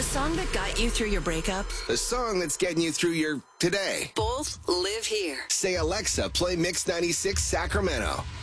song that got you through your breakup. The song that's getting you through your today. Both live here. Say, Alexa, play Mix 96 Sacramento.